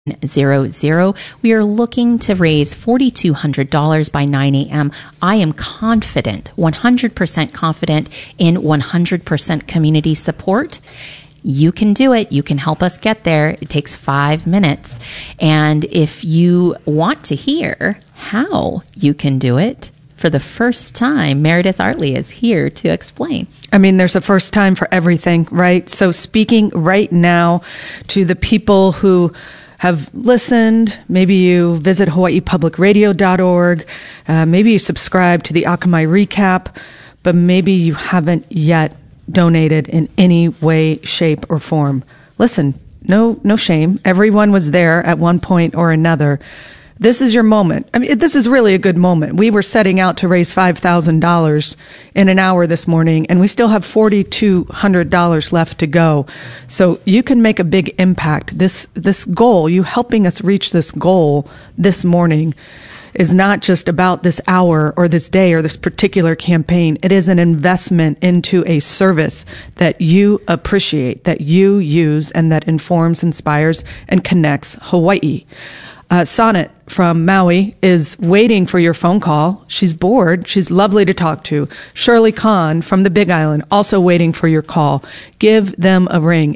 We are looking to raise $4,200 by 9 a.m. I am confident, 100% confident in 100% community support. You can do it. You can help us get there. It takes 5 minutes. And if you want to hear how you can do it, for the first time, Meredith Artley is here to explain. I mean, there's a first time for everything, right? So speaking right now to the people who have listened, maybe you visit hawaiipublicradio.org, maybe you subscribe to the Akamai Recap, but maybe you haven't yet donated in any way, shape, or form. Listen, no shame. Everyone was there at one point or another. This is your moment. I mean, this is really a good moment. We were setting out to raise $5,000 in an hour this morning, and we still have $4,200 left to go. So you can make a big impact. This goal, you helping us reach this goal this morning, is not just about this hour or this day or this particular campaign. It is an investment into a service that you appreciate, that you use, and that informs, inspires, and connects Hawaii. Sonnet from Maui is waiting for your phone call. She's bored. She's lovely to talk to. Shirley Kahn from the Big Island, also waiting for your call. Give them a ring,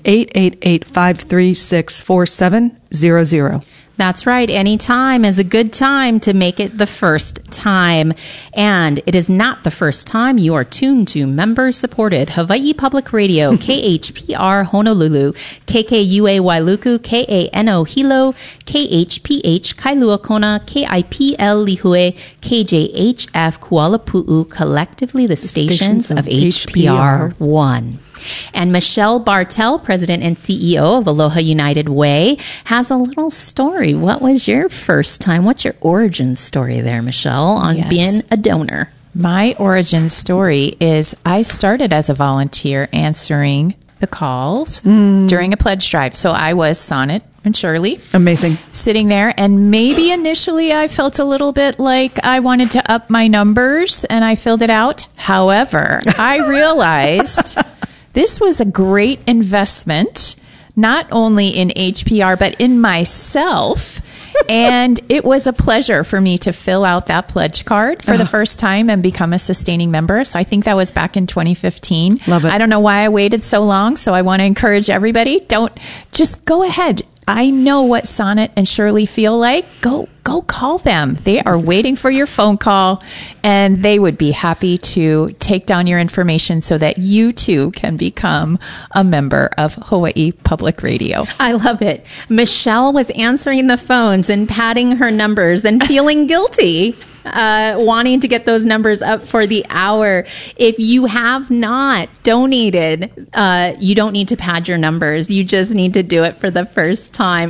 888-536-4700. That's right. Any time is a good time to make it the first time. And it is not the first time you are tuned to member-supported Hawaii Public Radio, KHPR Honolulu, KKUA Wailuku, KANO Hilo, KHPH Kailua Kona, KIPL Lihue, KJHF Kuala Pu'u, collectively the stations of HPR1. And Michelle Bartel, President and CEO of Aloha United Way, has a little story. What was your first time? What's your origin story there, Michelle, on being a donor? My origin story is I started as a volunteer answering the calls during a pledge drive. So I was Sonnet and Shirley. Amazing. Sitting there. And maybe initially I felt a little bit like I wanted to up my numbers and I filled it out. However, I realized this was a great investment, not only in HPR, but in myself. And it was a pleasure for me to fill out that pledge card for the first time and become a sustaining member. So I think that was back in 2015. Love it. I don't know why I waited so long. So I want to encourage everybody, just go ahead. I know what Sonnet and Shirley feel like. Go call them. They are waiting for your phone call, and they would be happy to take down your information so that you too can become a member of Hawaii Public Radio. I love it. Michelle was answering the phones and patting her numbers and feeling guilty. Wanting to get those numbers up for the hour. If you have not donated, you don't need to pad your numbers. You just need to do it for the first time.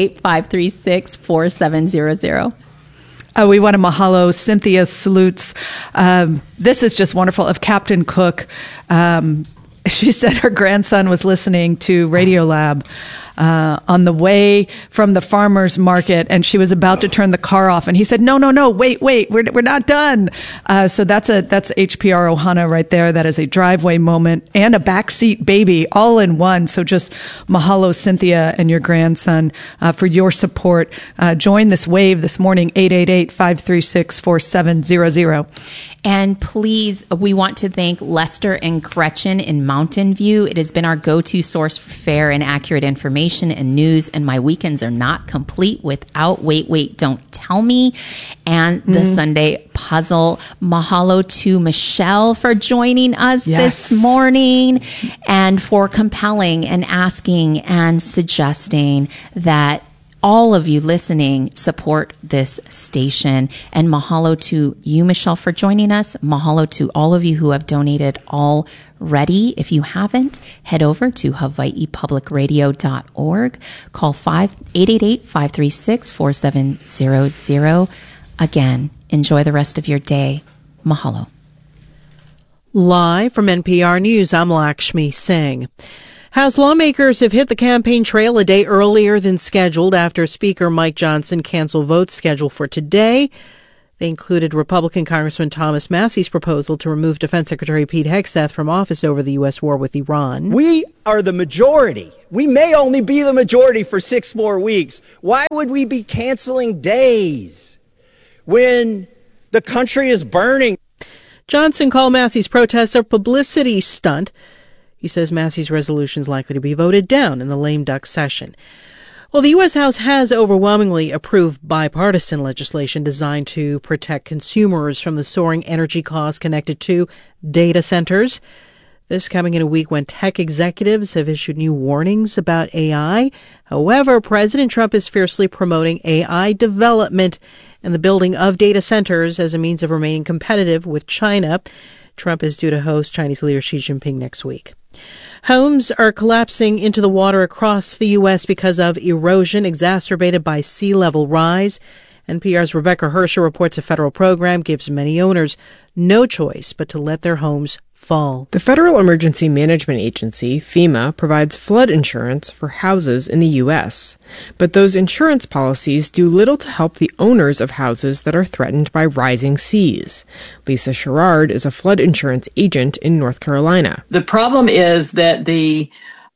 888-536-4700. We want to mahalo Cynthia Salutes. This is just wonderful. Of Captain Cook. She said her grandson was listening to Radiolab on the way from the farmer's market, and she was about to turn the car off, and he said, no, wait, we're not done. So that's HPR Ohana right there. That is a driveway moment and a backseat baby all in one. So just mahalo, Cynthia, and your grandson for your support. Join this wave this morning, 888-536-4700. And please, we want to thank Lester and Gretchen in Mountain View. It has been our go-to source for fair and accurate information and news, and my weekends are not complete without Wait, Don't Tell Me and the Sunday Puzzle. Mahalo to Michelle for joining us this morning and for compelling and asking and suggesting that all of you listening support this station. And mahalo to you, Michelle, for joining us. Mahalo to all of you who have donated already. If you haven't, head over to hawaiipublicradio.org. Call 888-536-4700. Again, enjoy the rest of your day. Mahalo. Live from NPR News, I'm Lakshmi Singh. House lawmakers have hit the campaign trail a day earlier than scheduled after Speaker Mike Johnson canceled votes scheduled for today They included Republican Congressman Thomas Massey's proposal to remove Defense Secretary Pete Hegseth from office over the U.S. war with Iran. We are the majority. We may only be the majority for 6 more weeks. Why would we be canceling days when the country is burning? Johnson called Massey's protest a publicity stunt. He says Massey's resolution is likely to be voted down in the lame duck session. Well, the U.S. House has overwhelmingly approved bipartisan legislation designed to protect consumers from the soaring energy costs connected to data centers. This coming in a week when tech executives have issued new warnings about AI. However, President Trump is fiercely promoting AI development and the building of data centers as a means of remaining competitive with China. Trump is due to host Chinese leader Xi Jinping next week. Homes are collapsing into the water across the U.S. because of erosion exacerbated by sea level rise. NPR's Rebecca Hersher reports a federal program gives many owners no choice but to let their homes fall. The Federal Emergency Management Agency, FEMA, provides flood insurance for houses in the U.S. But those insurance policies do little to help the owners of houses that are threatened by rising seas. Lisa Sherrard is a flood insurance agent in North Carolina. The problem is that the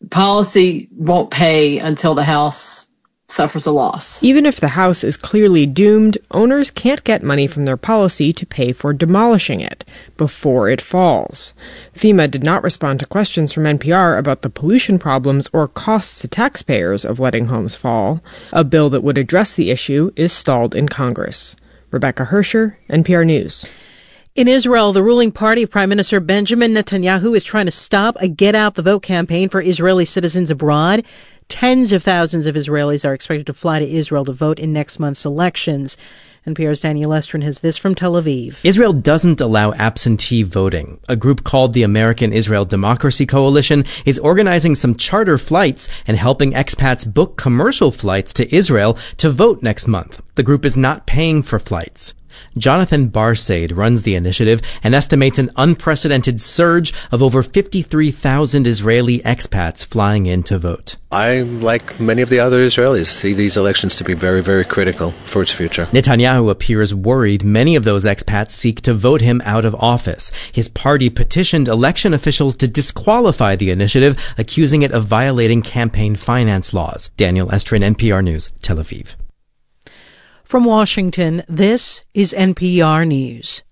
policy won't pay until the house suffers a loss. Even if the house is clearly doomed, owners can't get money from their policy to pay for demolishing it before it falls. FEMA did not respond to questions from NPR about the pollution problems or costs to taxpayers of letting homes fall. A bill that would address the issue is stalled in Congress. Rebecca Hersher, NPR News. In Israel, the ruling party of Prime Minister Benjamin Netanyahu is trying to stop a get-out-the-vote campaign for Israeli citizens abroad. Tens of thousands of Israelis are expected to fly to Israel to vote in next month's elections. NPR's Daniel Estrin has this from Tel Aviv. Israel doesn't allow absentee voting. A group called the American Israel Democracy Coalition is organizing some charter flights and helping expats book commercial flights to Israel to vote next month. The group is not paying for flights. Jonathan Barsaid runs the initiative and estimates an unprecedented surge of over 53,000 Israeli expats flying in to vote. I, like many of the other Israelis, see these elections to be very, very critical for its future. Netanyahu appears worried many of those expats seek to vote him out of office. His party petitioned election officials to disqualify the initiative, accusing it of violating campaign finance laws. Daniel Estrin, NPR News, Tel Aviv. From Washington, this is NPR News.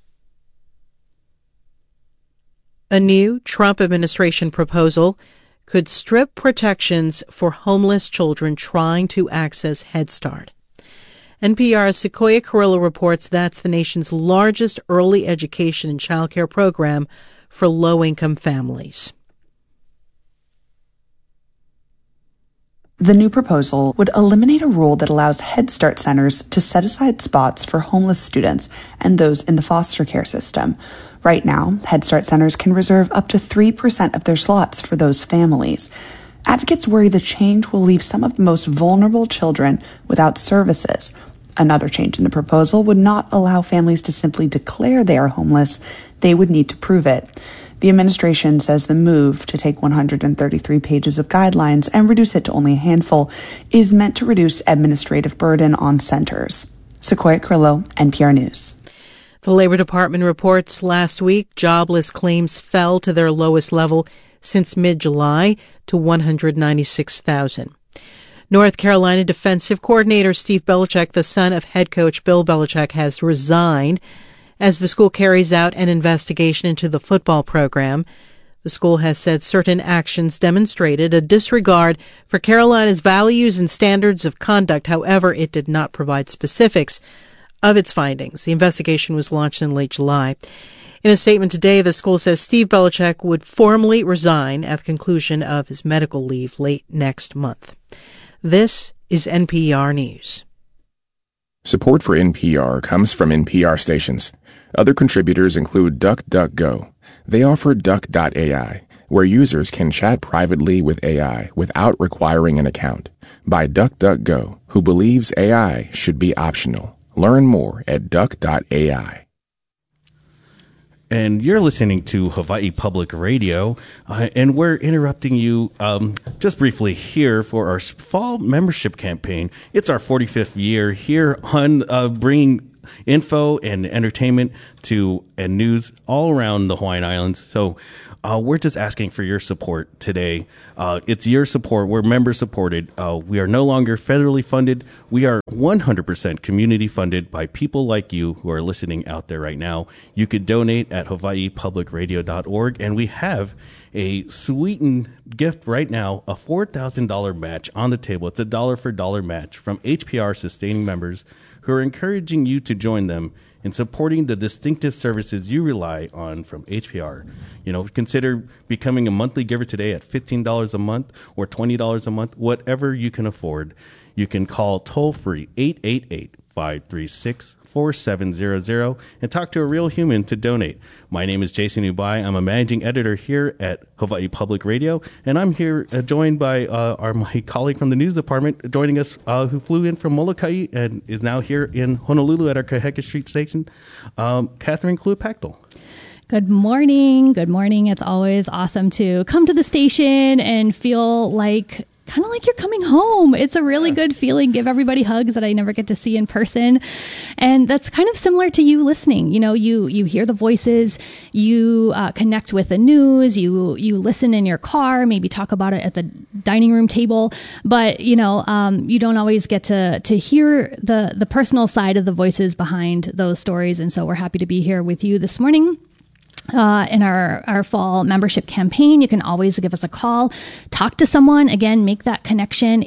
A new Trump administration proposal could strip protections for homeless children trying to access Head Start. NPR's Sequoia Carrillo reports that's the nation's largest early education and child care program for low-income families. The new proposal would eliminate a rule that allows Head Start centers to set aside spots for homeless students and those in the foster care system. Right now, Head Start centers can reserve up to 3% of their slots for those families. Advocates worry the change will leave some of the most vulnerable children without services. Another change in the proposal would not allow families to simply declare they are homeless. They would need to prove it. The administration says the move to take 133 pages of guidelines and reduce it to only a handful is meant to reduce administrative burden on centers. Sequoia Carrillo, NPR News. The Labor Department reports last week jobless claims fell to their lowest level since mid-July to 196,000. North Carolina defensive coordinator Steve Belichick, the son of head coach Bill Belichick, has resigned as the school carries out an investigation into the football program. The school has said certain actions demonstrated a disregard for Carolina's values and standards of conduct. However, it did not provide specifics of its findings. The investigation was launched in late July. In a statement today, the school says Steve Belichick would formally resign at the conclusion of his medical leave late next month. This is NPR News. Support for NPR comes from NPR stations. Other contributors include DuckDuckGo. They offer Duck.ai, where users can chat privately with AI without requiring an account. By DuckDuckGo, who believes AI should be optional. Learn more at Duck.ai. And you're listening to Hawaii Public Radio, and we're interrupting you just briefly here for our fall membership campaign. It's our 45th year here on bringing info and entertainment and news all around the Hawaiian Islands. So we're just asking for your support today. It's your support. We're member supported. We are no longer federally funded. We are 100% community funded by people like you who are listening out there right now. You could donate at hawaiipublicradio.org, and we have a sweetened gift right now, a $4,000 match on the table. It's a dollar for dollar match from HPR sustaining members who are encouraging you to join them in supporting the distinctive services you rely on from HPR. Consider becoming a monthly giver today at $15 a month or $20 a month, whatever you can afford. You can call toll-free 888-536-4700 and talk to a real human to donate. My name is Jason Ubai. I'm a managing editor here at Hawaii Public Radio, and I'm here joined by my colleague from the news department joining us, who flew in from Molokai and is now here in Honolulu at our Kaheka Street station, Catherine Kluipactel. Good morning. Good morning. It's always awesome to come to the station and feel like kind of like you're coming home. It's a really good feeling. Give everybody hugs that I never get to see in person. And that's kind of similar to you listening. You hear the voices, you connect with the news, you listen in your car, maybe talk about it at the dining room table. But, you don't always get to hear the personal side of the voices behind those stories. And so we're happy to be here with you this morning. In our fall membership campaign. You can always give us a call, talk to someone. Again, make that connection,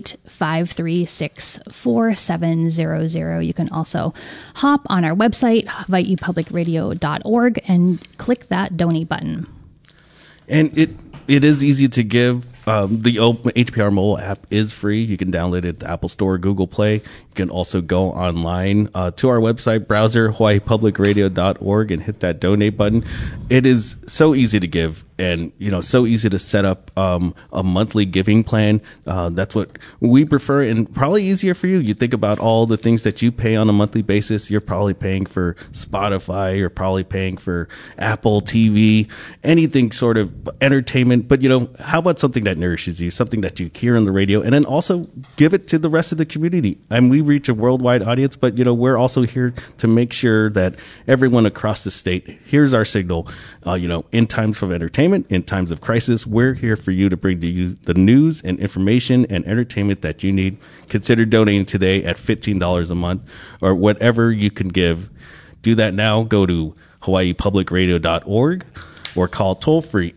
888-536-4700. You can also hop on our website, hawaiipublicradio.org, and click that donate button. And it is easy to give. The HPR mobile app is free. You can download it at the Apple Store, Google Play. You can also go online to our website, browser, hawaiipublicradio.org, and hit that donate button. It is so easy to give and, so easy to set up a monthly giving plan. That's what we prefer and probably easier for you. You think about all the things that you pay on a monthly basis. You're probably paying for Spotify. You're probably paying for Apple TV, anything sort of entertainment. But, how about something that nourishes you, something that you hear on the radio, and then also give it to the rest of the community. And we reach a worldwide audience, but we're also here to make sure that everyone across the state hears our signal. In times of entertainment, in times of crisis, we're here for you to bring to you the news and information and entertainment that you need. Consider donating today at $15 a month or whatever you can give. Do that now. Go to hawaiipublicradio.org. or call toll-free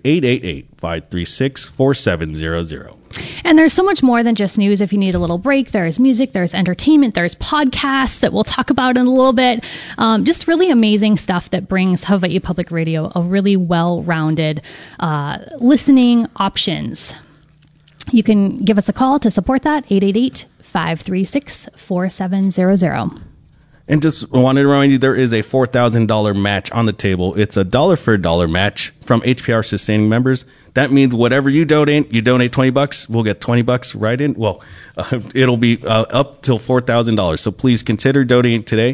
888-536-4700. And there's so much more than just news. If you need a little break, there's music, there's entertainment, there's podcasts that we'll talk about in a little bit. Just really amazing stuff that brings Hawaii Public Radio a really well-rounded listening options. You can give us a call to support that, 888-536-4700. And just wanted to remind you, there is a $4,000 match on the table. It's a dollar for dollar match from HPR sustaining members. That means whatever you donate $20, we'll get $20 right in. Well, it'll be up till $4,000. So please consider donating today.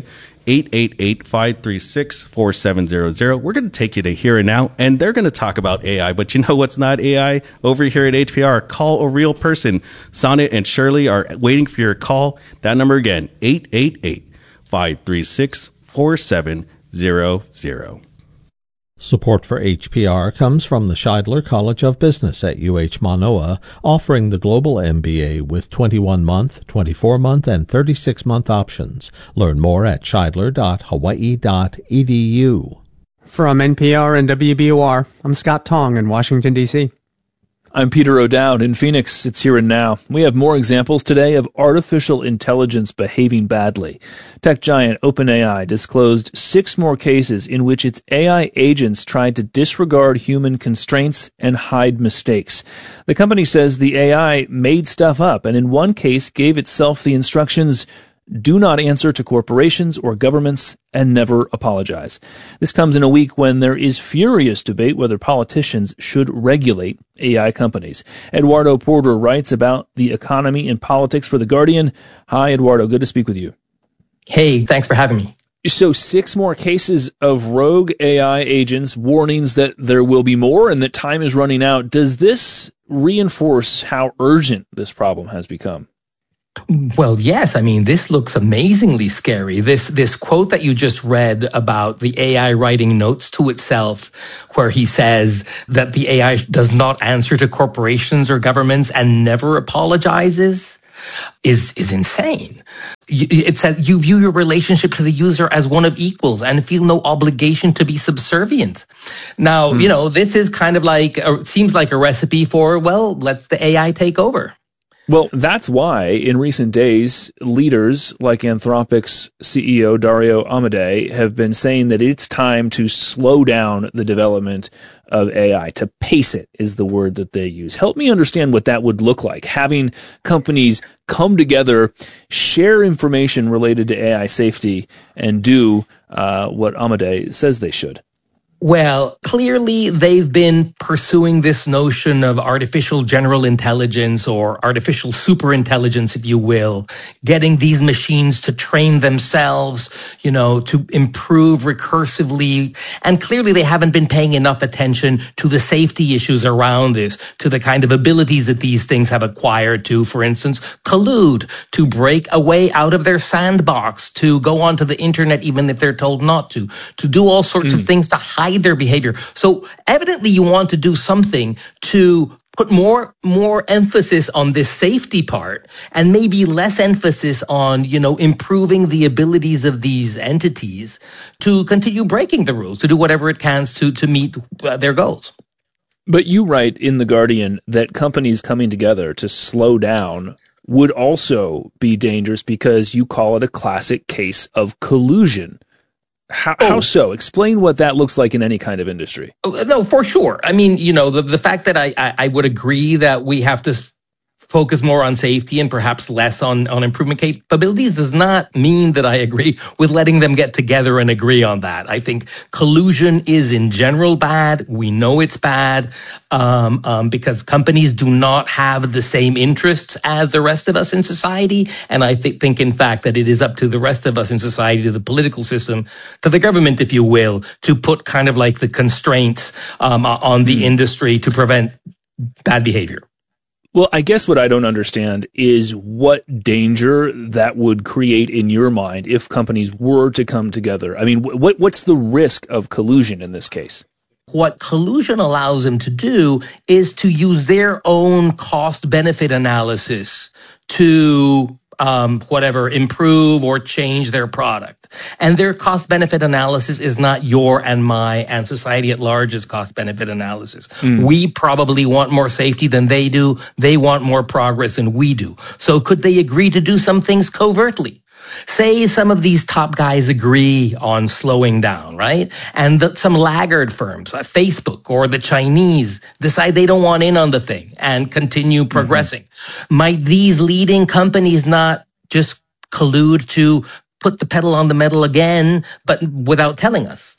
888-536-4700. We're going to take you to Here and Now, and they're going to talk about AI. But you know what's not AI? Over here at HPR, call a real person. Sonnet and Shirley are waiting for your call. That number again, 888-536-4700. Support for HPR comes from the Scheidler College of Business at UH Manoa, offering the Global MBA with 21-month, 24-month, and 36-month options. Learn more at scheidler.hawaii.edu. From NPR and WBOR, I'm Scott Tong in Washington, D.C. I'm Peter O'Dowd in Phoenix. It's Here and Now. We have more examples today of artificial intelligence behaving badly. Tech giant OpenAI disclosed 6 more cases in which its AI agents tried to disregard human constraints and hide mistakes. The company says the AI made stuff up and in one case gave itself the instructions, do not answer to corporations or governments and never apologize. This comes in a week when there is furious debate whether politicians should regulate AI companies. Eduardo Porter writes about the economy and politics for The Guardian. Hi, Eduardo. Good to speak with you. Hey, thanks for having me. So 6 more cases of rogue AI agents, warnings that there will be more and that time is running out. Does this reinforce how urgent this problem has become? Well, yes. I mean, this looks amazingly scary. This quote that you just read about the AI writing notes to itself, where he says that the AI does not answer to corporations or governments and never apologizes, is insane. It says you view your relationship to the user as one of equals and feel no obligation to be subservient. Now, this is kind of like, seems like a recipe for, well, let the AI take over. Well, that's why in recent days, leaders like Anthropic's CEO Dario Amodei have been saying that it's time to slow down the development of AI. To pace it is the word that they use. Help me understand what that would look like, having companies come together, share information related to AI safety, and do what Amodei says they should. Well, clearly they've been pursuing this notion of artificial general intelligence or artificial superintelligence, if you will, getting these machines to train themselves, to improve recursively. And clearly they haven't been paying enough attention to the safety issues around this, to the kind of abilities that these things have acquired to, for instance, collude, to break a way out of their sandbox, to go onto the internet even if they're told not to do all sorts of things to hide their behavior. So evidently you want to do something to put more emphasis on this safety part and maybe less emphasis on, improving the abilities of these entities to continue breaking the rules, to do whatever it can to meet their goals. But you write in The Guardian that companies coming together to slow down would also be dangerous because you call it a classic case of collusion. How so? Explain what that looks like in any kind of industry. No, for sure. I mean, the fact that I would agree that we have to focus more on safety and perhaps less on improvement capabilities does not mean that I agree with letting them get together and agree on that. I think collusion is in general bad. We know it's bad because companies do not have the same interests as the rest of us in society. And I think, in fact, that it is up to the rest of us in society, to the political system, to the government, if you will, to put kind of like the constraints on the industry to prevent bad behavior. Well, I guess what I don't understand is what danger that would create in your mind if companies were to come together. I mean, what's the risk of collusion in this case? What collusion allows them to do is to use their own cost-benefit analysis to improve or change their product. And their cost-benefit analysis is not your and my and society at large's cost-benefit analysis. We probably want more safety than they do. They want more progress than we do. So could they agree to do some things covertly? Say some of these top guys agree on slowing down, right? And some laggard firms, like Facebook or the Chinese, decide they don't want in on the thing and continue progressing. Might these leading companies not just collude to put the pedal on the metal again, but without telling us?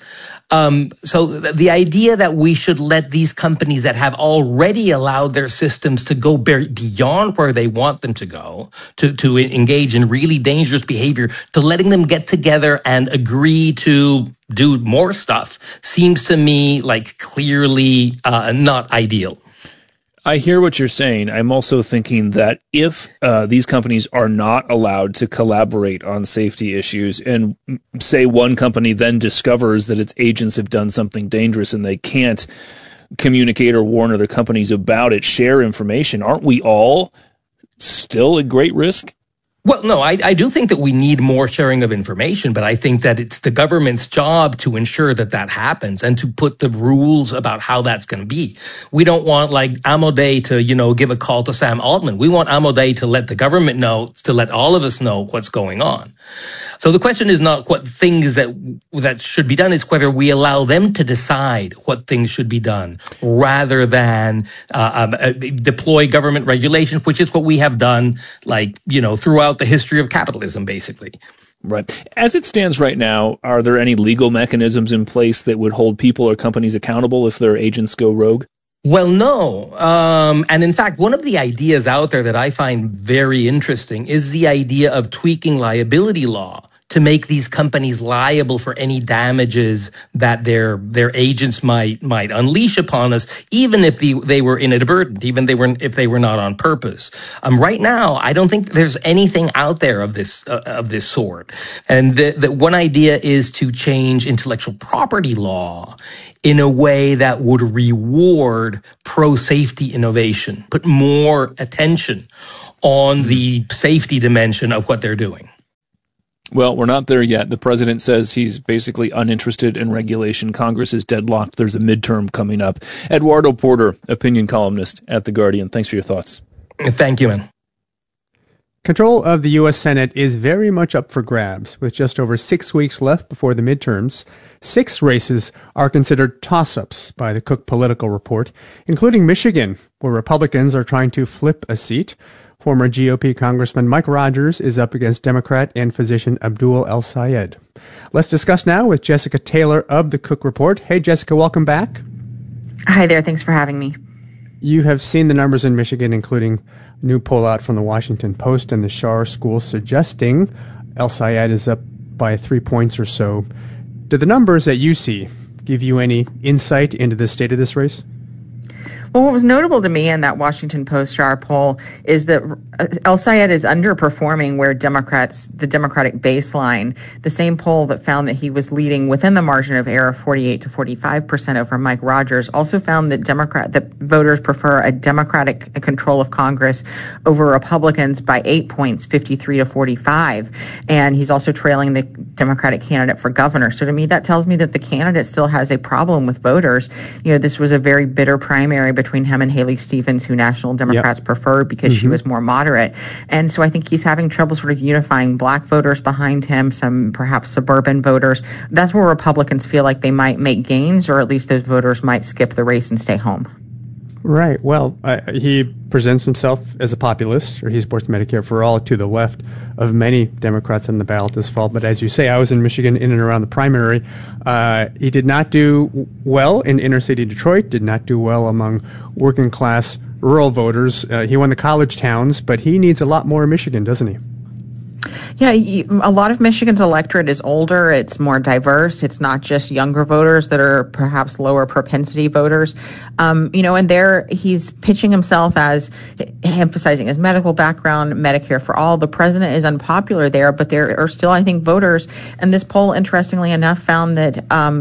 So the idea that we should let these companies that have already allowed their systems to go beyond where they want them to go, to engage in really dangerous behavior, to letting them get together and agree to do more stuff, seems to me like clearly not ideal. I hear what you're saying. I'm also thinking that if these companies are not allowed to collaborate on safety issues, and say one company then discovers that its agents have done something dangerous and they can't communicate or warn other companies about it, share information, aren't we all still at great risk? Well, no, I do think that we need more sharing of information, but I think that it's the government's job to ensure that that happens and to put the rules about how that's going to be. We don't want like Amodei to, give a call to Sam Altman. We want Amodei to let the government know, to let all of us know what's going on. So the question is not what things that should be done, it's whether we allow them to decide what things should be done rather than deploy government regulation, which is what we have done, throughout the history of capitalism, basically. Right. As it stands right now, are there any legal mechanisms in place that would hold people or companies accountable if their agents go rogue? Well, no. And in fact, one of the ideas out there that I find very interesting is the idea of tweaking liability law to make these companies liable for any damages that their agents might unleash upon us, even if they were inadvertent, even if they were not on purpose. Right now, I don't think there's anything out there of this sort. And the one idea is to change intellectual property law in a way that would reward pro-safety innovation, put more attention on the safety dimension of what they're doing. Well, we're not there yet. The president says he's basically uninterested in regulation. Congress is deadlocked. There's a midterm coming up. Eduardo Porter, opinion columnist at The Guardian. Thanks for your thoughts. Thank you, man. Control of the U.S. Senate is very much up for grabs. With just over 6 weeks left before the midterms, 6 races are considered toss-ups by the Cook Political Report, including Michigan, where Republicans are trying to flip a seat. Former GOP Congressman Mike Rogers is up against Democrat and physician Abdul El-Sayed. Let's discuss now with Jessica Taylor of the Cook Report. Hey, Jessica, welcome back. Hi there. Thanks for having me. You have seen the numbers in Michigan, including a new poll out from the Washington Post and the Schar School suggesting El-Sayed is up by 3 points or so. Do the numbers that you see give you any insight into the state of this race? Well, what was notable to me in that Washington Post Schar poll is that El-Sayed is underperforming where the Democratic baseline, the same poll that found that he was leading within the margin of error, 48 to 45% over Mike Rogers, also found that voters prefer a Democratic control of Congress over Republicans by 8 points, 53 to 45. And he's also trailing the Democratic candidate for governor. So to me, that tells me that the candidate still has a problem with voters. You know, this was a very bitter primary between him and Haley Stevens, who National Democrats preferred because she was more moderate. And so I think he's having trouble sort of unifying black voters behind him, some perhaps suburban voters. That's where Republicans feel like they might make gains, or at least those voters might skip the race and stay home. Right. Well, he presents himself as a populist, or he supports Medicare for All, to the left of many Democrats on the ballot this fall. But as you say, I was in Michigan in and around the primary. He did not do well in inner city Detroit, did not do well among working class rural voters. He won the college towns, but he needs a lot more in Michigan, doesn't he? Yeah, a lot of Michigan's electorate is older. It's more diverse. It's not just younger voters that are perhaps lower propensity voters. And there he's pitching himself as emphasizing his medical background, Medicare for All. The president is unpopular there, but there are still, I think, voters. And this poll, interestingly enough, found that,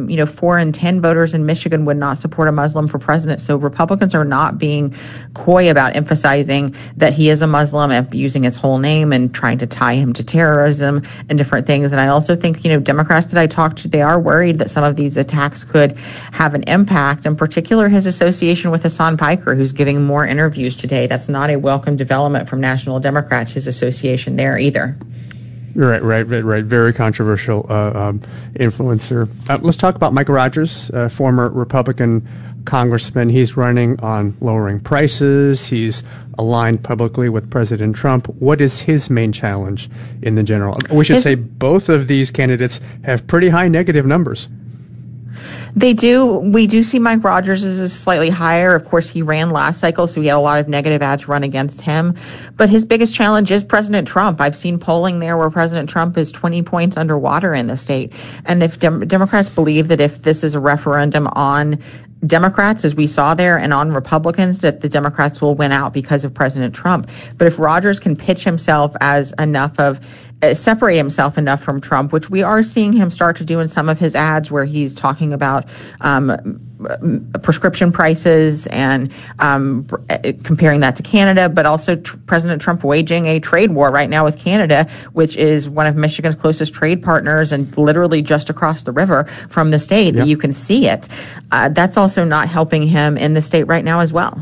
4 in 10 voters in Michigan would not support a Muslim for president. So Republicans are not being coy about emphasizing that he is a Muslim and using his whole name and trying to tie him to terrorism and different things. And I also think, Democrats that I talked to, they are worried that some of these attacks could have an impact, in particular his association with Hassan Piker, who's giving more interviews today. That's not a welcome development from National Democrats, his association there either. Right. Very controversial influencer. Let's talk about Mike Rogers, former Republican congressman. He's running on lowering prices. He's aligned publicly with President Trump. What is his main challenge in the general? We should say both of these candidates have pretty high negative numbers. They do. We do see Mike Rogers is slightly higher. Of course, he ran last cycle, so he had a lot of negative ads run against him. But his biggest challenge is President Trump. I've seen polling there where President Trump is 20 points underwater in the state. And if Democrats believe that if this is a referendum on Democrats, as we saw there, and on Republicans, that the Democrats will win out because of President Trump. But if Rogers can pitch himself as separate himself enough from Trump, which we are seeing him start to do in some of his ads where he's talking about prescription prices and comparing that to Canada, but also President Trump waging a trade war right now with Canada, which is one of Michigan's closest trade partners and literally just across the river from the state. That you can see it. That's also not helping him in the state right now as well.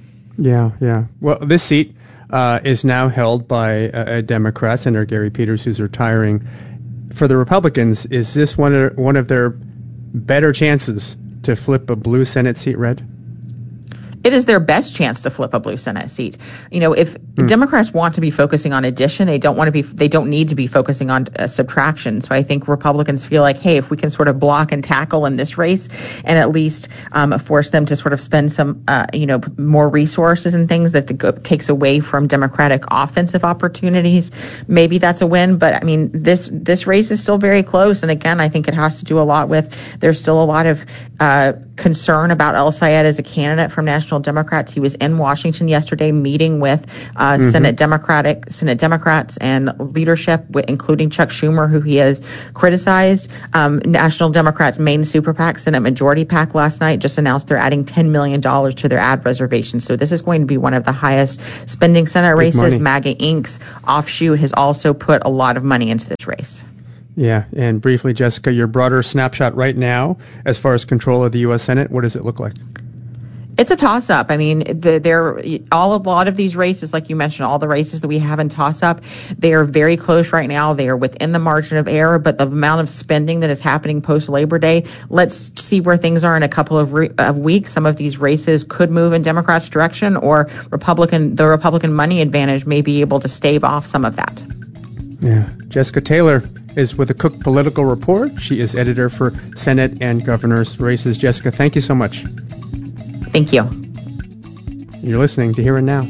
Yeah. Well, this seat is now held by Democrats, Senator Gary Peters, who's retiring. For the Republicans, is this one of their better chances to flip a blue Senate seat red? it is their best chance to flip a blue Senate seat. If Democrats want to be focusing on addition, they don't need to be focusing on subtraction. So I think Republicans feel like, hey, if we can sort of block and tackle in this race and at least force them to sort of spend some, more resources and things that takes away from Democratic offensive opportunities, maybe that's a win. But I mean, this race is still very close. And again, I think it has to do a lot with, there's still a lot of concern about El Sayed as a candidate from National Democrats. He was in Washington yesterday meeting with Senate Democrats and leadership, including Chuck Schumer, who he has criticized. National Democrats' main super PAC, Senate Majority PAC, last night just announced they're adding $10 million to their ad reservation. So this is going to be one of the highest spending Senate races. MAGA Inc.'s offshoot has also put a lot of money into this race. Yeah, and briefly, Jessica, your broader snapshot right now, as far as control of the U.S. Senate, what does it look like? It's a toss-up. I mean, a lot of these races, like you mentioned, all the races that we have in toss-up, they are very close right now. They are within the margin of error, but the amount of spending that is happening post-Labor Day, let's see where things are in a couple of weeks. Some of these races could move in Democrats' direction, or the Republican money advantage may be able to stave off some of that. Yeah. Jessica Taylor is with the Cook Political Report. She is editor for Senate and governor's races. Jessica, thank you so much. Thank you. You're listening to Here and Now.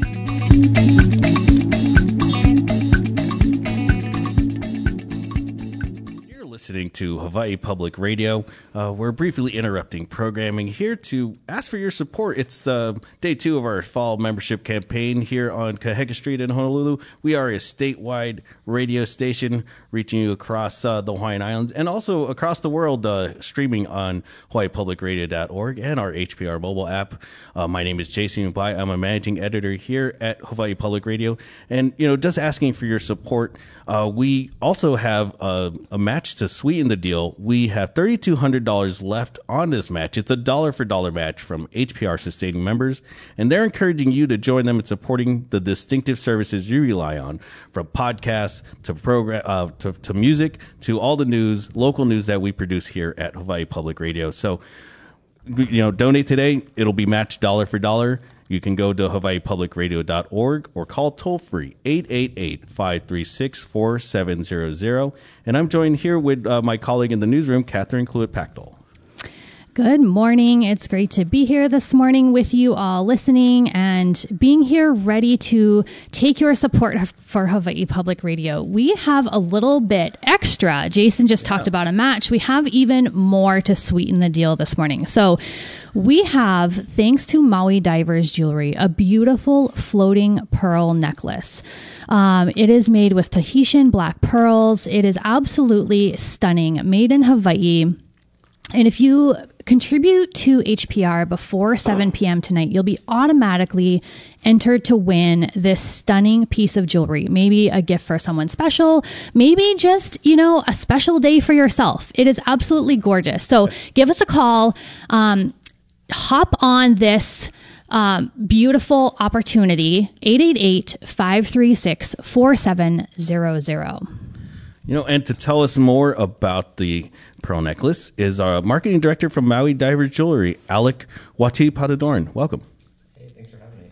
You're listening to Hawaii Public Radio. We're briefly interrupting programming here to ask for your support. It's day 2 of our fall membership campaign here on Kahega Street in Honolulu. We are a statewide radio station reaching you across the Hawaiian Islands and also across the world, streaming on hawaiipublicradio.org and our HPR mobile app. My name is Jason Mubai. I'm a managing editor here at Hawaii Public Radio. And, just asking for your support. We also have a match to sweeten the deal. We have $3,200 left on this match. It's a $1 match from HPR sustaining members, and they're encouraging you to join them in supporting the distinctive services you rely on, from podcasts to program to music to all the news, local news that we produce here at Hawaii Public Radio. So, donate today. It'll be matched dollar for dollar. You can go to hawaiipublicradio.org or call toll-free 888-536-4700. And I'm joined here with my colleague in the newsroom, Catherine Cluett-Pactel. Good morning. It's great to be here this morning with you all listening and being here ready to take your support for Hawaii Public Radio. We have a little bit extra. Jason just talked about a match. We have even more to sweeten the deal this morning. So we have, thanks to Maui Divers Jewelry, a beautiful floating pearl necklace. It is made with Tahitian black pearls. It is absolutely stunning, made in Hawaii. And if you contribute to HPR before 7 p.m. tonight, you'll be automatically entered to win this stunning piece of jewelry. Maybe a gift for someone special, maybe just, a special day for yourself. It is absolutely gorgeous. So give us a call. Hop on this beautiful opportunity, 888-536-4700. And to tell us more about the pearl necklace is our marketing director from Maui Divers Jewelry, Alec Wati-Patadorn. Welcome. Hey, thanks for having me.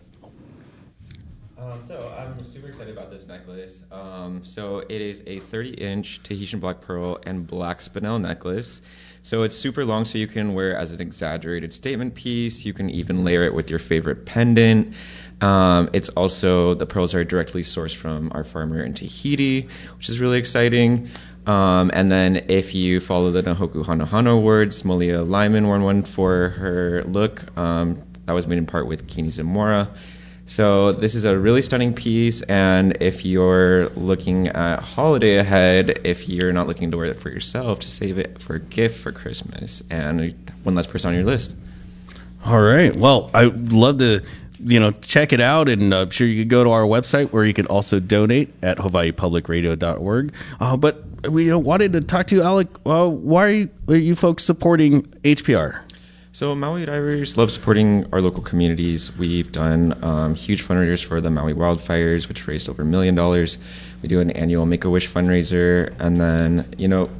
So I'm super excited about this necklace. So it is a 30-inch Tahitian black pearl and black spinel necklace. So it's super long, so you can wear it as an exaggerated statement piece. You can even layer it with your favorite pendant. It's also, the pearls are directly sourced from our farmer in Tahiti, which is really exciting. And then if you follow the Nahoku Hanohano awards, Malia Lyman won one for her look. That was made in part with Kini Zamora. So this is a really stunning piece, and if you're looking at holiday ahead, if you're not looking to wear it for yourself, to save it for a gift for Christmas and one less person on your list. All right. Well, I'd love to check it out, and I'm sure you could go to our website where you can also donate at hawaiipublicradio.org. But we wanted to talk to you, Alec. Why are you folks supporting HPR? So Maui Divers love supporting our local communities. We've done huge fundraisers for the Maui wildfires, which raised over $1 million. We do an annual Make-A-Wish fundraiser. And then,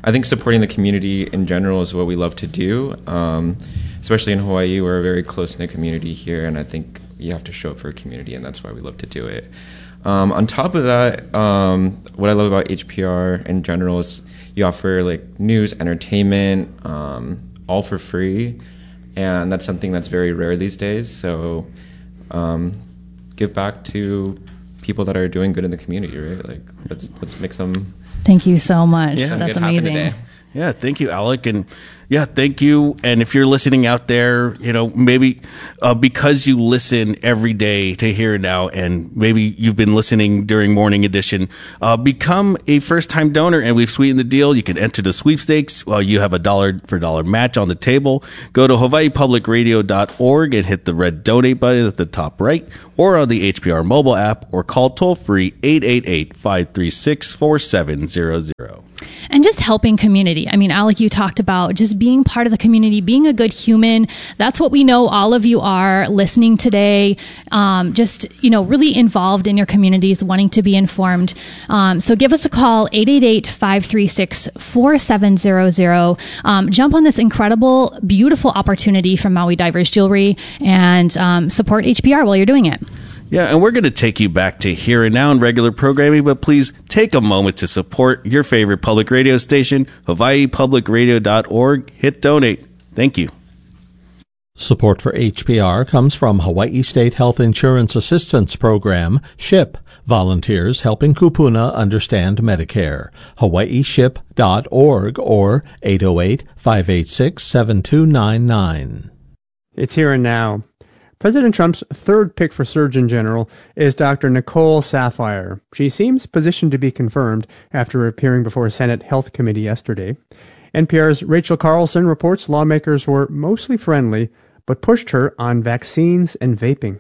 I think supporting the community in general is what we love to do. Especially in Hawaii, we're a very close-knit community here, and I think you have to show up for a community, and that's why we love to do it. On top of that, what I love about HPR in general is you offer like news, entertainment, all for free, and that's something that's very rare these days. So give back to people that are doing good in the community, right? Like let's make some. Thank you so much. Yeah. That's amazing. Yeah, thank you, Alec. And yeah, thank you. And if you're listening out there, maybe because you listen every day to Here and Now, and maybe you've been listening during Morning Edition, become a first-time donor, and we've sweetened the deal. You can enter the sweepstakes. You have a $1 for $1 match on the table. Go to hawaiipublicradio.org and hit the red donate button at the top right, or on the HPR mobile app, or call toll-free 888-536-4700. And just helping community. I mean, Alec, you talked about just being part of the community, being a good human. That's what we know all of you are listening today. Really involved in your communities, wanting to be informed. So give us a call, 888-536-4700. Jump on this incredible, beautiful opportunity from Maui Divers Jewelry and support HPR while you're doing it. Yeah, and we're going to take you back to Here and Now in regular programming, but please take a moment to support your favorite public radio station, hawaiipublicradio.org. Hit donate. Thank you. Support for HPR comes from Hawaii State Health Insurance Assistance Program, SHIP, volunteers helping kupuna understand Medicare. hawaiiship.org or 808-586-7299. It's Here and Now. President Trump's third pick for Surgeon General is Dr. Nicole Saphier. She seems positioned to be confirmed after appearing before a Senate Health Committee yesterday. NPR's Rachel Carlson reports lawmakers were mostly friendly, but pushed her on vaccines and vaping.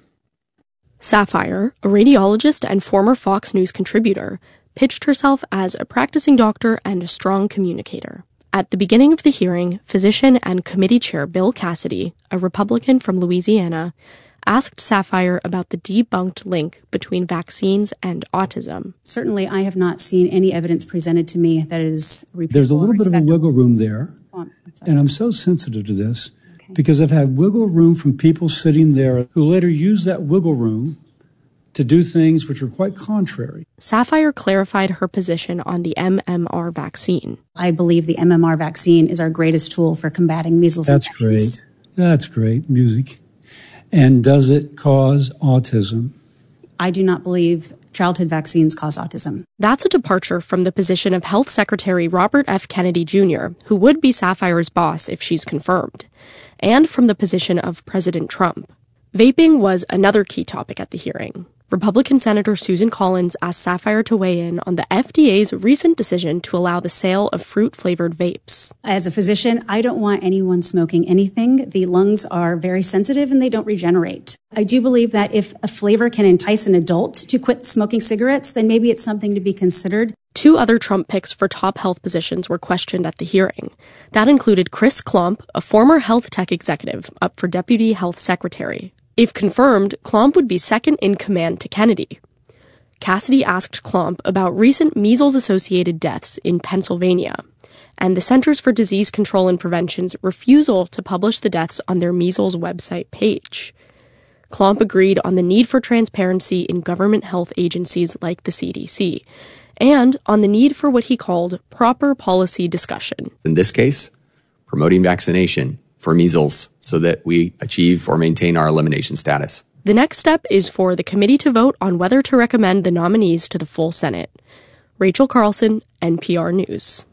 Saphier, a radiologist and former Fox News contributor, pitched herself as a practicing doctor and a strong communicator. At the beginning of the hearing, physician and committee chair Bill Cassidy, a Republican from Louisiana, asked Saphier about the debunked link between vaccines and autism. Certainly, I have not seen any evidence presented to me that is repeatable. There's a little bit of a wiggle room there, and I'm so sensitive to this because I've had wiggle room from people sitting there who later use that wiggle room to do things which are quite contrary. Saphier clarified her position on the MMR vaccine. I believe the MMR vaccine is our greatest tool for combating measles infections. That's great music. And does it cause autism? I do not believe childhood vaccines cause autism. That's a departure from the position of Health Secretary Robert F. Kennedy Jr., who would be Saphier's boss if she's confirmed, and from the position of President Trump. Vaping was another key topic at the hearing. Republican Senator Susan Collins asked Saphier to weigh in on the FDA's recent decision to allow the sale of fruit-flavored vapes. As a physician, I don't want anyone smoking anything. The lungs are very sensitive and they don't regenerate. I do believe that if a flavor can entice an adult to quit smoking cigarettes, then maybe it's something to be considered. Two other Trump picks for top health positions were questioned at the hearing. That included Chris Klomp, a former health tech executive, up for Deputy Health Secretary. If confirmed, Klomp would be second in command to Kennedy. Cassidy asked Klomp about recent measles-associated deaths in Pennsylvania and the Centers for Disease Control and Prevention's refusal to publish the deaths on their measles website page. Klomp agreed on the need for transparency in government health agencies like the CDC and on the need for what he called proper policy discussion. In this case, promoting vaccination for measles so that we achieve or maintain our elimination status. The next step is for the committee to vote on whether to recommend the nominees to the full Senate. Rachel Carlson, NPR News.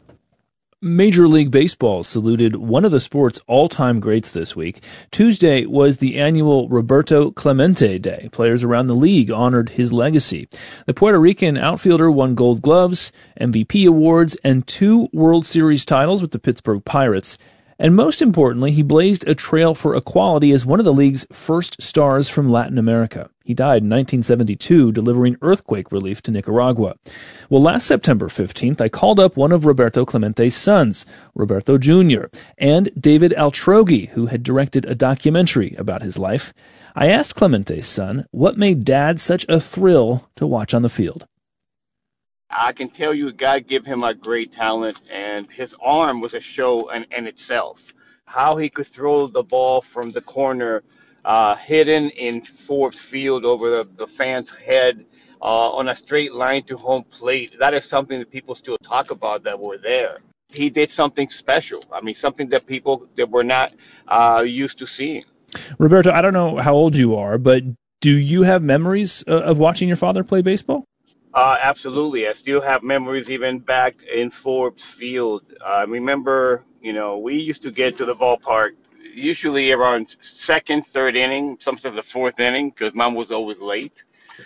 Major League Baseball saluted one of the sport's all-time greats this week. Tuesday was the annual Roberto Clemente Day. Players around the league honored his legacy. The Puerto Rican outfielder won Gold Gloves, MVP awards, and 2 World Series titles with the Pittsburgh Pirates. And most importantly, he blazed a trail for equality as one of the league's first stars from Latin America. He died in 1972, delivering earthquake relief to Nicaragua. Well, last September 15th, I called up one of Roberto Clemente's sons, Roberto Jr., and David Altroghi, who had directed a documentary about his life. I asked Clemente's son what made Dad such a thrill to watch on the field. I can tell you God gave him a great talent, and his arm was a show in itself. How he could throw the ball from the corner, hidden in Forbes Field over the fan's head on a straight line to home plate. That is something that people still talk about that were there. He did something special. I mean, something that people that were not used to seeing. Roberto, I don't know how old you are, but do you have memories of watching your father play baseball? Absolutely. I still have memories even back in Forbes Field. I remember, we used to get to the ballpark usually around second, third inning, sometimes the fourth inning, because Mom was always late.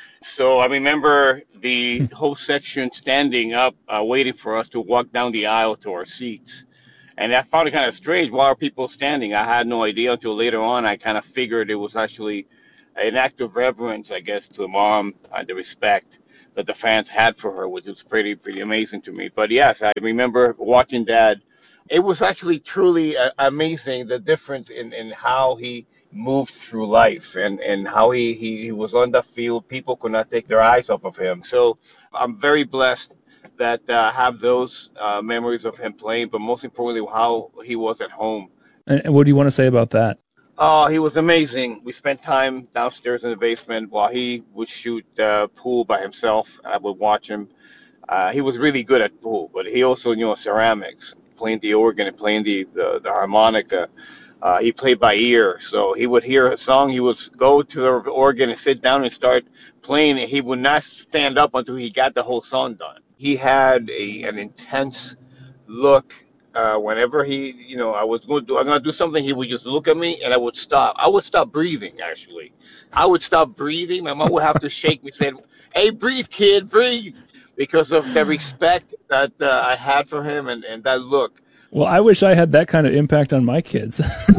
So I remember the whole section standing up, waiting for us to walk down the aisle to our seats. And I found it kind of strange. Why are people standing? I had no idea until later on. I kind of figured it was actually an act of reverence, I guess, to Mom, the respect that the fans had for her, which was pretty amazing to me. But yes, I remember watching Dad. It was actually truly amazing, the difference in how he moved through life and how he was on the field. People could not take their eyes off of him. So I'm very blessed that I have those memories of him playing, but most importantly, how he was at home. And what do you want to say about that? Oh, he was amazing. We spent time downstairs in the basement while he would shoot pool by himself. I would watch him. He was really good at pool, but he also knew ceramics, playing the organ and playing the harmonica. He played by ear, so he would hear a song. He would go to the organ and sit down and start playing, and he would not stand up until he got the whole song done. He had an intense look. Whenever I'm gonna do something, he would just look at me, and I would stop. I would stop breathing. Actually, I would stop breathing. My mom would have to shake me, said, "Hey, breathe, kid, breathe," because of the respect that I had for him and that look. Well, I wish I had that kind of impact on my kids.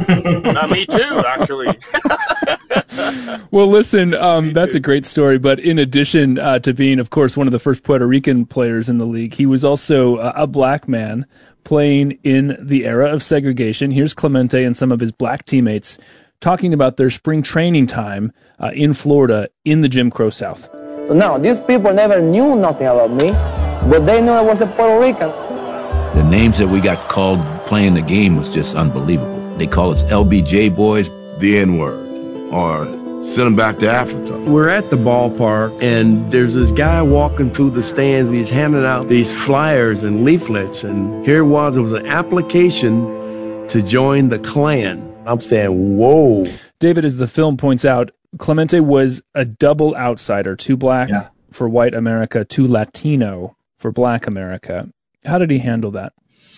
Me too, actually. Well, listen, that's a great story. But in addition to being, of course, one of the first Puerto Rican players in the league, he was also a black man playing in the era of segregation. Here's Clemente and some of his black teammates talking about their spring training time in Florida in the Jim Crow South. So now, these people never knew nothing about me, but they knew I was a Puerto Rican. The names that we got called playing the game was just unbelievable. They call us LBJ boys, the N-word, or send them back to Africa. We're at the ballpark, and there's this guy walking through the stands, and he's handing out these flyers and leaflets, and here it was an application to join the Klan. I'm saying, whoa. David, as the film points out, Clemente was a double outsider, too black for white America, too Latino for black America. How did he handle that?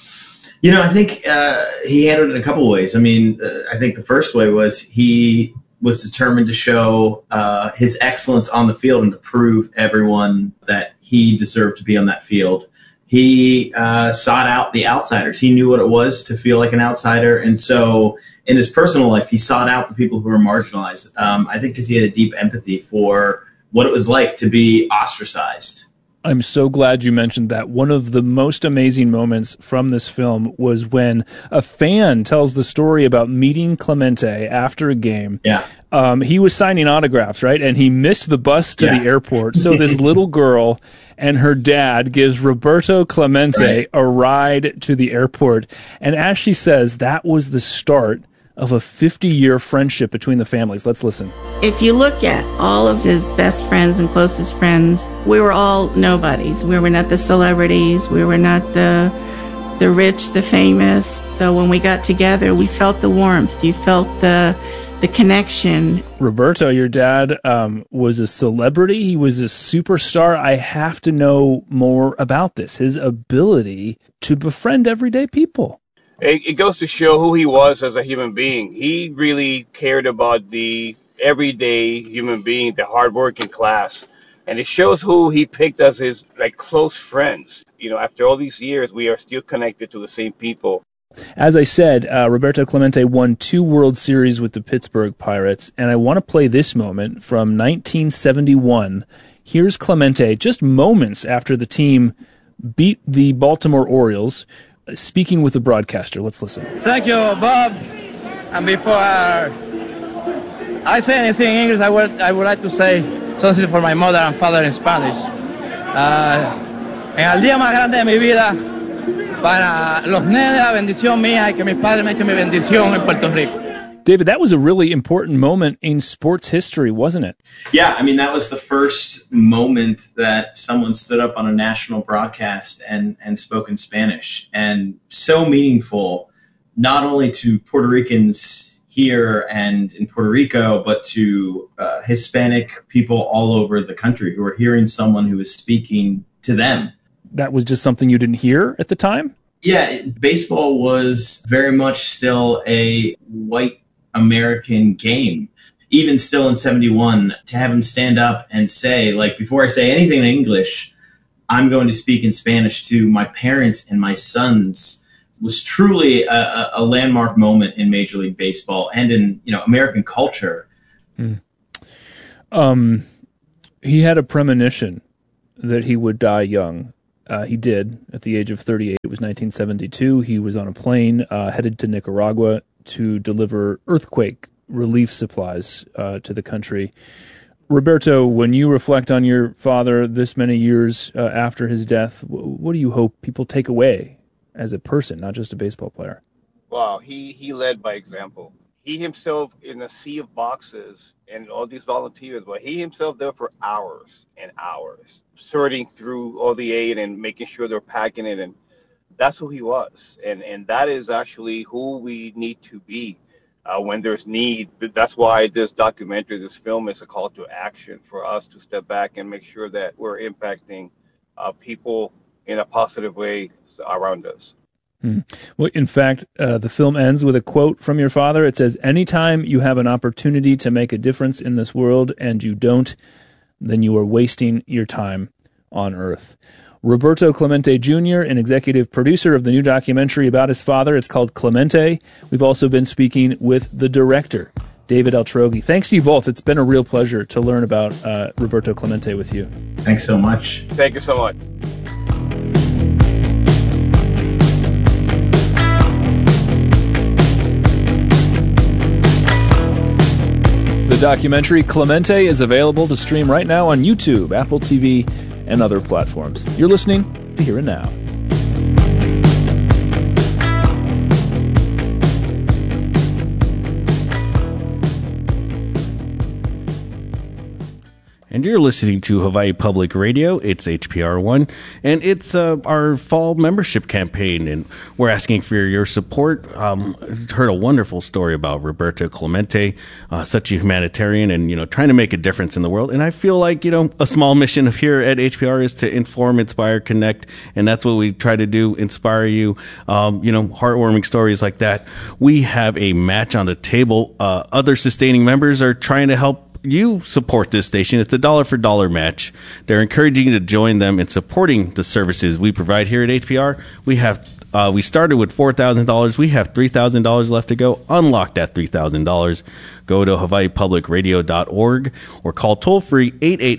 I think he handled it in a couple ways. I mean, I think the first way was he was determined to show his excellence on the field and to prove everyone that he deserved to be on that field. He sought out the outsiders. He knew what it was to feel like an outsider. And so in his personal life, he sought out the people who were marginalized. I think because he had a deep empathy for what it was like to be ostracized. I'm so glad you mentioned that. One of the most amazing moments from this film was when a fan tells the story about meeting Clemente after a game. Yeah. He was signing autographs, right? And he missed the bus to the airport. So this little girl and her dad gives Roberto Clemente a ride to the airport. And as she says, that was the start of a 50-year friendship between the families. Let's listen. If you look at all of his best friends and closest friends, we were all nobodies. We were not the celebrities. We were not the rich, the famous. So when we got together, we felt the warmth. You felt the connection. Roberto, your dad was a celebrity. He was a superstar. I have to know more about this, his ability to befriend everyday people. It goes to show who he was as a human being. He really cared about the everyday human being, the hardworking class. And it shows who he picked as his close friends. After all these years, we are still connected to the same people. As I said, Roberto Clemente won 2 World Series with the Pittsburgh Pirates. And I want to play this moment from 1971. Here's Clemente just moments after the team beat the Baltimore Orioles, speaking with the broadcaster. Let's listen. Thank you, Bob. And before I say anything in English, I would like to say something for my mother and father in Spanish. en el día más grande de mi vida, para los nenes, la bendición mía y que mis padres me echen mi bendición en Puerto Rico. David, that was a really important moment in sports history, wasn't it? Yeah, I mean, that was the first moment that someone stood up on a national broadcast and spoke in Spanish. And so meaningful, not only to Puerto Ricans here and in Puerto Rico, but to Hispanic people all over the country who were hearing someone who was speaking to them. That was just something you didn't hear at the time? Yeah, baseball was very much still a white American game. Even still in 71, to have him stand up and say, like, before I say anything in English, I'm going to speak in Spanish to my parents and my sons, was truly a landmark moment in Major League Baseball and in, American culture. He had a premonition that he would die young. He did at the age of 38. It was 1972. He was on a plane headed to Nicaragua to deliver earthquake relief supplies to the country. Roberto, when you reflect on your father this many years after his death, what do you hope people take away as a person, not just a baseball player? Wow, he led by example. He himself in a sea of boxes and all these volunteers, but he himself there for hours and hours, sorting through all the aid and making sure they're packing it, and that's who he was. And that is actually who we need to be when there's need. That's why this documentary, this film, is a call to action for us to step back and make sure that we're impacting people in a positive way around us. Well, in fact, the film ends with a quote from your father. It says, "Anytime you have an opportunity to make a difference in this world and you don't, then you are wasting your time on Earth." Roberto Clemente Jr., an executive producer of the new documentary about his father. It's called Clemente. We've also been speaking with the director, David Altroghi. Thanks to you both. It's been a real pleasure to learn about Roberto Clemente with you. Thanks so much. Thank you so much. The documentary Clemente is available to stream right now on YouTube, Apple TV, and other platforms. You're listening to Here and Now. And you're listening to Hawaii Public Radio. It's HPR1, and it's our fall membership campaign, and we're asking for your support. Heard a wonderful story about Roberto Clemente, such a humanitarian, and trying to make a difference in the world. And I feel like a small mission here at HPR is to inform, inspire, connect, and that's what we try to do: inspire you. Heartwarming stories like that. We have a match on the table. Other sustaining members are trying to help you support this station. It's a dollar for dollar match. They're encouraging you to join them in supporting the services we provide here at HPR. We started with $4,000. We have $3,000 left to go. Unlock that $3,000. Go to hawaiipublicradio.org or call toll free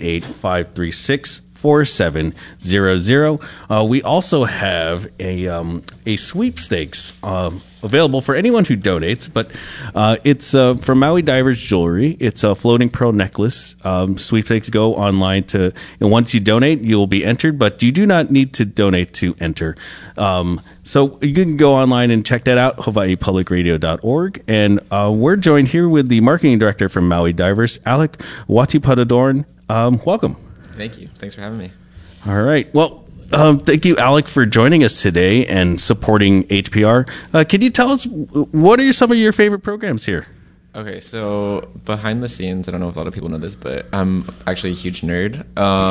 888-536-4700. We also have a sweepstakes available for anyone who donates, but it's from Maui Divers Jewelry. It's a floating pearl necklace. Sweepstakes go online and once you donate, you will be entered, but you do not need to donate to enter. So you can go online and check that out, hawaiipublicradio.org. And we're joined here with the marketing director from Maui Divers, Alec Watipatadorn. Welcome. Thank you. Thanks for having me. All right. Well, thank you, Alec, for joining us today and supporting HPR. Can you tell us what are some of your favorite programs here? Okay, so behind the scenes, I don't know if a lot of people know this, but I'm actually a huge nerd.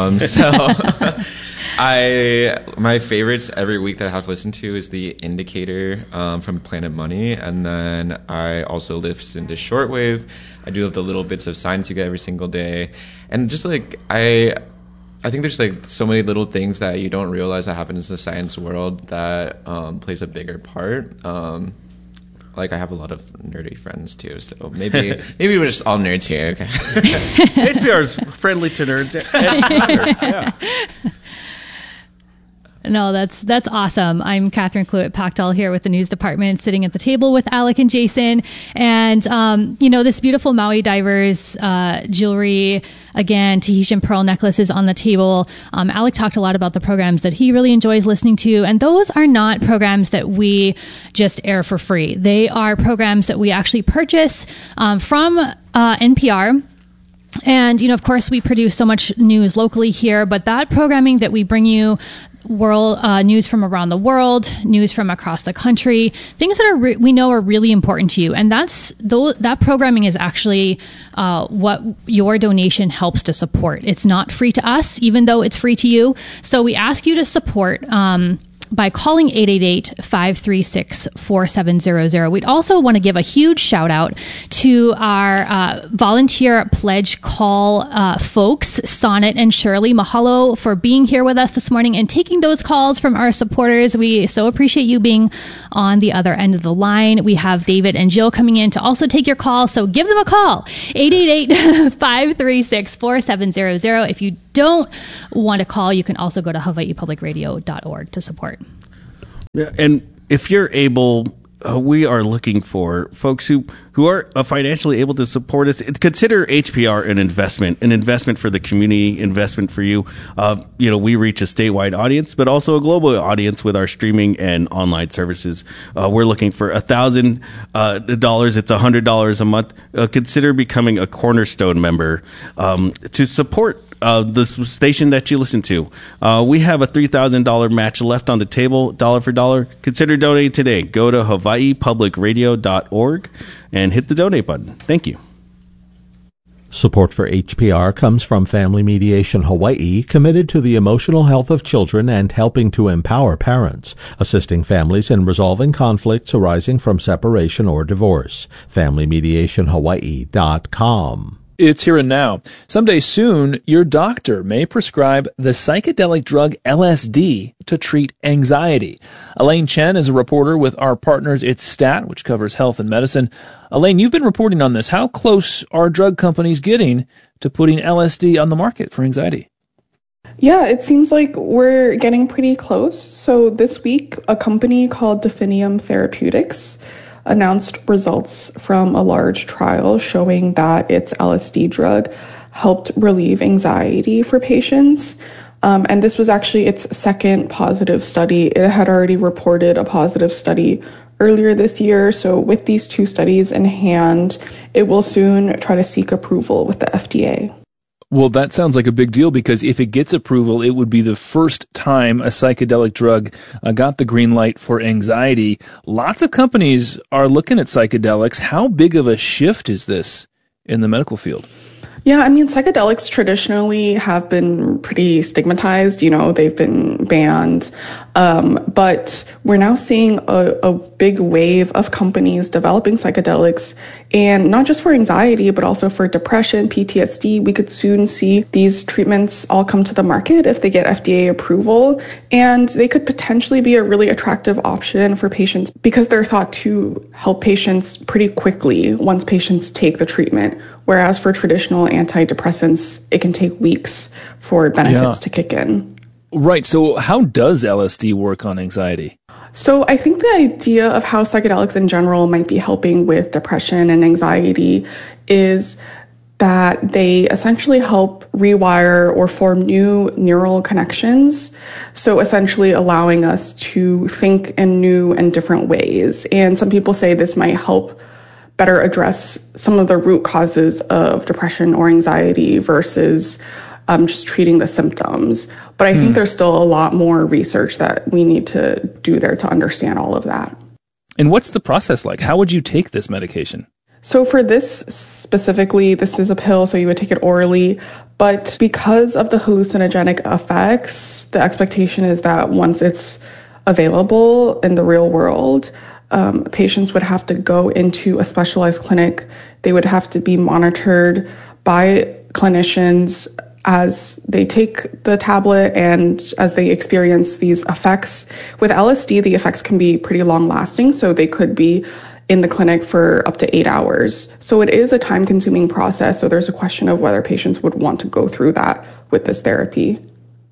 My favorites every week that I have to listen to is The Indicator from Planet Money, and then I also listen to Shortwave. I do have the little bits of science you get every single day, and just I think there's so many little things that you don't realize that happen in the science world that plays a bigger part. I have a lot of nerdy friends too, so maybe we're just all nerds here. Okay. HPR is friendly to nerds and non-nerds. Yeah. No, that's awesome. I'm Catherine Cluett-Pactel here with the news department, sitting at the table with Alec and Jason. And, this beautiful Maui Divers jewelry, again, Tahitian pearl necklaces on the table. Alec talked a lot about the programs that he really enjoys listening to. And those are not programs that we just air for free. They are programs that we actually purchase from NPR. And, of course, we produce so much news locally here, but that programming that we bring you, world news from around the world, news from across the country, things that we know are really important to you, and that programming is actually what your donation helps to support. It's not free to us, even though it's free to you. So we ask you to support by calling 888-536-4700. We'd also want to give a huge shout out to our volunteer pledge call folks, Sonnet and Shirley. Mahalo for being here with us this morning and taking those calls from our supporters. We so appreciate you being on the other end of the line. We have David and Jill coming in to also take your call, so give them a call, 888-536-4700. If you don't want to call, you can also go to hawaiipublicradio.org to support. Yeah, and if you're able, we are looking for folks who are financially able to support us. Consider HPR an investment for the community, investment for you. We reach a statewide audience, but also a global audience with our streaming and online services. We're looking for $1,000. It's $100 a month. Consider becoming a Cornerstone member to support the station that you listen to. We have a $3,000 match left on the table, dollar for dollar. Consider donating today. Go to hawaiipublicradio.org and hit the donate button. Thank you. Support for HPR comes from Family Mediation Hawaii, committed to the emotional health of children and helping to empower parents, assisting families in resolving conflicts arising from separation or divorce. FamilyMediationHawaii.com. It's here and now. Someday soon, your doctor may prescribe the psychedelic drug LSD to treat anxiety. Elaine Chen is a reporter with our partners It's Stat, which covers health and medicine. Elaine, you've been reporting on this. How close are drug companies getting to putting LSD on the market for anxiety? Yeah, it seems like we're getting pretty close. So this week, a company called Definium Therapeutics announced results from a large trial showing that its LSD drug helped relieve anxiety for patients. And this was actually its second positive study. It had already reported a positive study earlier this year. So with these two studies in hand, it will soon try to seek approval with the FDA. Well, that sounds like a big deal, because if it gets approval, it would be the first time a psychedelic drug got the green light for anxiety. Lots of companies are looking at psychedelics. How big of a shift is this in the medical field? Yeah, I mean, psychedelics traditionally have been pretty stigmatized. They've been banned. But we're now seeing a big wave of companies developing psychedelics, and not just for anxiety, but also for depression, PTSD. We could soon see these treatments all come to the market if they get FDA approval, and they could potentially be a really attractive option for patients because they're thought to help patients pretty quickly once patients take the treatment. Whereas for traditional antidepressants, it can take weeks for benefits to kick in. Right. So how does LSD work on anxiety? So I think the idea of how psychedelics in general might be helping with depression and anxiety is that they essentially help rewire or form new neural connections. So essentially allowing us to think in new and different ways. And some people say this might help better address some of the root causes of depression or anxiety versus just treating the symptoms. But I think there's still a lot more research that we need to do there to understand all of that. And what's the process like? How would you take this medication? So for this specifically, this is a pill, so you would take it orally. But because of the hallucinogenic effects, the expectation is that once it's available in the real world, patients would have to go into a specialized clinic. They would have to be monitored by clinicians as they take the tablet and as they experience these effects. With LSD, the effects can be pretty long lasting, so they could be in the clinic for up to 8 hours. So it is a time-consuming process, so there's a question of whether patients would want to go through that with this therapy.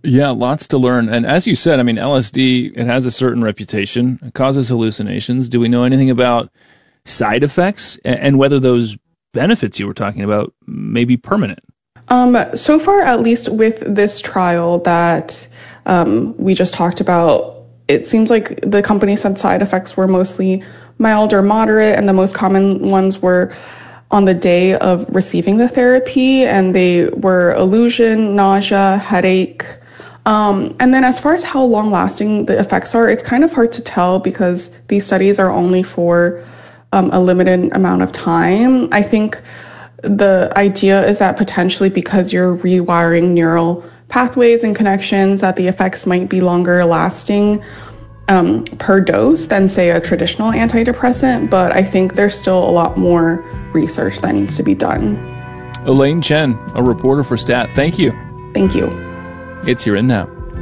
Yeah, lots to learn. And as you said, I mean, LSD, it has a certain reputation. It causes hallucinations. Do we know anything about side effects and whether those benefits you were talking about may be permanent? So far, at least with this trial that we just talked about, it seems like the company said side effects were mostly mild or moderate, and the most common ones were on the day of receiving the therapy, and they were illusion, nausea, headache. And then as far as how long-lasting the effects are, it's kind of hard to tell because these studies are only for a limited amount of time. I think the idea is that potentially because you're rewiring neural pathways and connections, that the effects might be longer lasting per dose than, say, a traditional antidepressant. But I think there's still a lot more research that needs to be done. Elaine Chen, a reporter for STAT. Thank you. Thank you. It's Here and Now.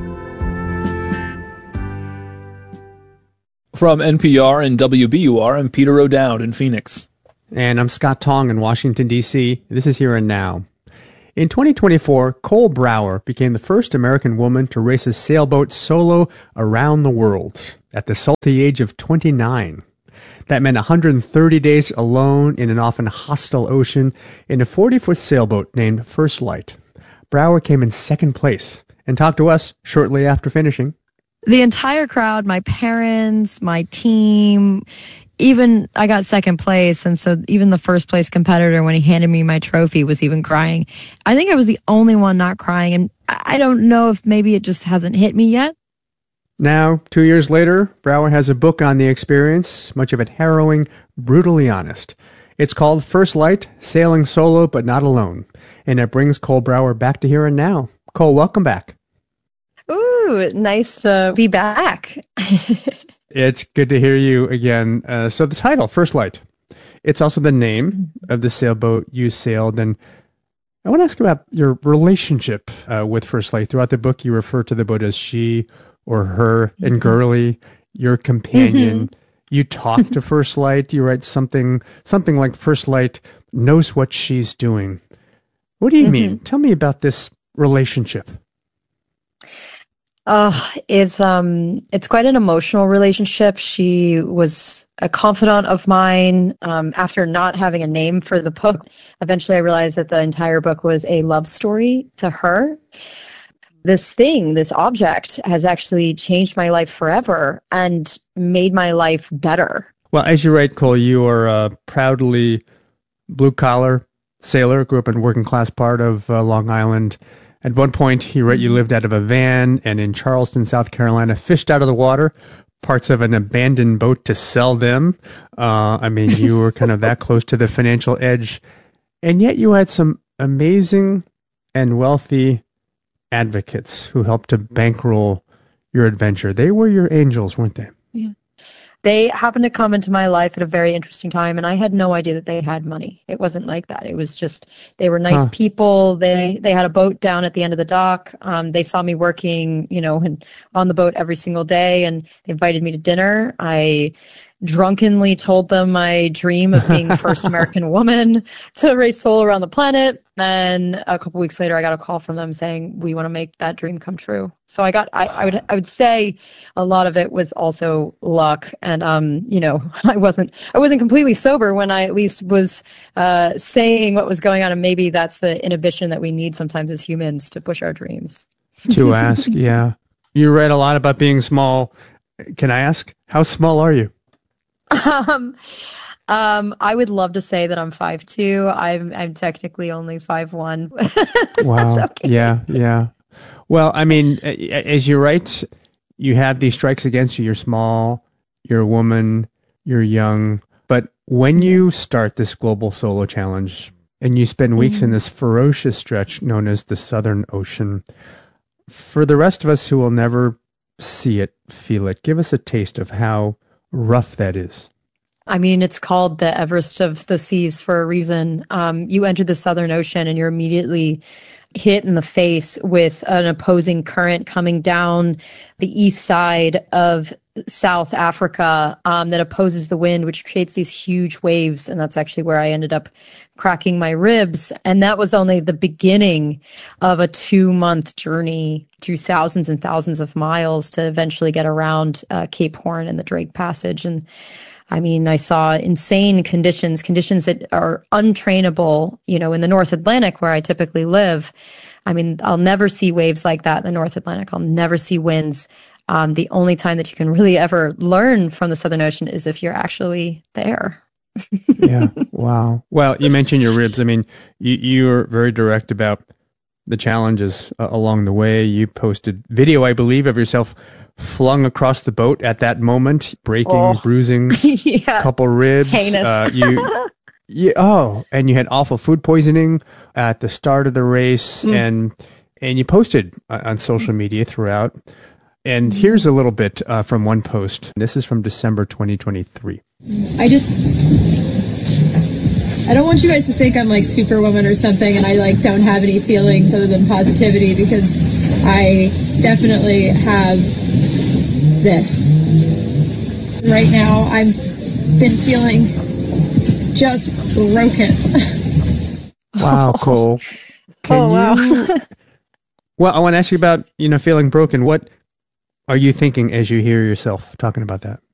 From NPR and WBUR, I'm Peter O'Dowd in Phoenix. And I'm Scott Tong in Washington, D.C. This is Here and Now. In 2024, Cole Brower became the first American woman to race a sailboat solo around the world at the salty age of 29. That meant 130 days alone in an often hostile ocean in a 40-foot sailboat named First Light. Brower came in second place and talked to us shortly after finishing. The entire crowd, my parents, my team, even I got second place. And so even the first place competitor, when he handed me my trophy, was even crying. I think I was the only one not crying. And I don't know if maybe it just hasn't hit me yet. Now, 2 years later, Brower has a book on the experience, much of it harrowing, brutally honest. It's called First Light, Sailing Solo But Not Alone. And it brings Cole Brower back to Here and Now. Cole, welcome back. Ooh, nice to be back. It's good to hear you again. So the title, First Light, it's also the name of the sailboat you sailed. And I want to ask about your relationship with First Light. Throughout the book, you refer to the boat as she or her and girly, your companion. You talk to First Light. You write something like First Light knows what she's doing. What do you mean? Tell me about this relationship. It's quite an emotional relationship. She was a confidant of mine. After not having a name for the book, eventually I realized that the entire book was a love story to her. This object has actually changed my life forever and made my life better. Well, as you write, Cole, you are a proudly blue-collar sailor, grew up in a working-class part of Long Island. At one point, you wrote you lived out of a van and in Charleston, South Carolina, fished out of the water parts of an abandoned boat to sell them. You were kind of that close to the financial edge. And yet you had some amazing and wealthy advocates who helped to bankroll your adventure. They were your angels, weren't they? Yeah. They happened to come into my life at a very interesting time, and I had no idea that they had money. It wasn't like that. It was just, they were nice people. They had a boat down at the end of the dock. They saw me working, on the boat every single day, and they invited me to dinner. I drunkenly told them my dream of being the first American woman to race solo around the planet. Then a couple weeks later, I got a call from them saying, we want to make that dream come true. So I would say a lot of it was also luck. And, I wasn't completely sober when I at least was saying what was going on. And maybe that's the inhibition that we need sometimes as humans to push our dreams. To ask, yeah. You read a lot about being small. Can I ask, how small are you? I would love to say that I'm 5'2". I'm technically only 5'1". Wow. Okay. Yeah. Well, as you write, you have these strikes against you. You're small, you're a woman, you're young. But when you start this global solo challenge and you spend weeks in this ferocious stretch known as the Southern Ocean, for the rest of us who will never see it, feel it, give us a taste of how rough that is. I mean, it's called the Everest of the seas for a reason. You enter the Southern Ocean and you're immediately hit in the face with an opposing current coming down the east side of South Africa that opposes the wind, which creates these huge waves. And that's actually where I ended up cracking my ribs. And that was only the beginning of a 2-month journey through thousands and thousands of miles to eventually get around Cape Horn and the Drake Passage. And I mean, I saw insane conditions that are untrainable, in the North Atlantic where I typically live. I mean, I'll never see waves like that in the North Atlantic. I'll never see winds. The only time that you can really ever learn from the Southern Ocean is if you're actually there. Yeah. Wow. Well, you mentioned your ribs. I mean, you're very direct about the challenges along the way. You posted video, I believe, of yourself flung across the boat at that moment, breaking, bruising, yeah, couple ribs. Heinous. And you had awful food poisoning at the start of the race, and you posted on social media throughout. And here's a little bit from one post. This is from December 2023. I don't want you guys to think I'm like Superwoman or something, and I like don't have any feelings other than positivity, because I definitely have this. Right now, I've been feeling just broken. Wow, Cole. Wow. Well, I want to ask you about, feeling broken. What are you thinking as you hear yourself talking about that?